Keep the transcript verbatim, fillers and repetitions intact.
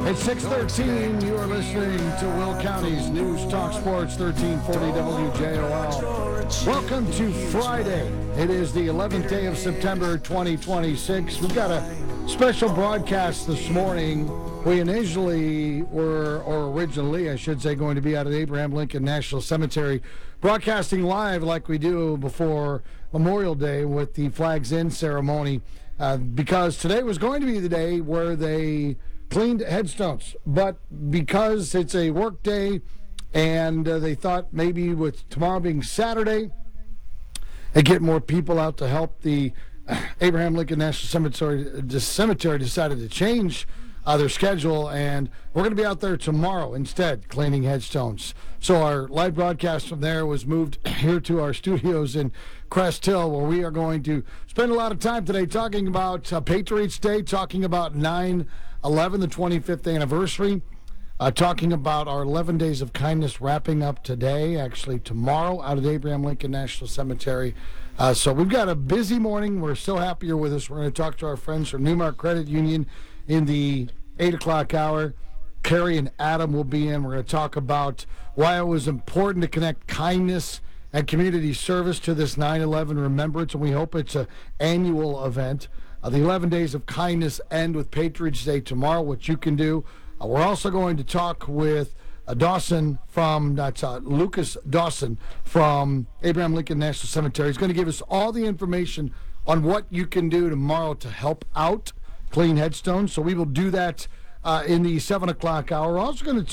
It's six thirteen. You are listening to Will County's News Talk Sports, thirteen forty W J O L. Welcome to Friday. It is the eleventh day of September, twenty twenty-six. We've got a special broadcast this morning. We initially were, or originally, I should say, going to be out at Abraham Lincoln National Cemetery, broadcasting live like we do before Memorial Day with the Flags In ceremony, uh, because today was going to be the day where they cleaned headstones. But because it's a work day and uh, they thought maybe with tomorrow being Saturday, they get more people out to help, the uh, Abraham Lincoln National Cemetery, the cemetery decided to change Uh, their schedule, and we're going to be out there tomorrow instead cleaning headstones. So our live broadcast from there was moved here to our studios in Crest Hill, where we are going to spend a lot of time today talking about uh, Patriots Day, talking about nine eleven, the twenty-fifth anniversary, uh, talking about our eleven Days of Kindness wrapping up today, actually tomorrow, out at Abraham Lincoln National Cemetery. Uh, so we've got a busy morning. We're so happy you're with us. We're going to talk to our friends from Newmark Credit Union in the eight o'clock hour. Carrie and Adam will be in. We're going to talk about why it was important to connect kindness and community service to this nine eleven remembrance, and we hope it's an annual event. Uh, the eleven Days of Kindness end with Patriots Day tomorrow, what you can do. Uh, we're also going to talk with uh, Dawson from, that's uh, Lucas Dawson from Abraham Lincoln National Cemetery. He's going to give us all the information on what you can do tomorrow to help out clean headstones. So we will do that uh, in the seven o'clock hour. We're also going to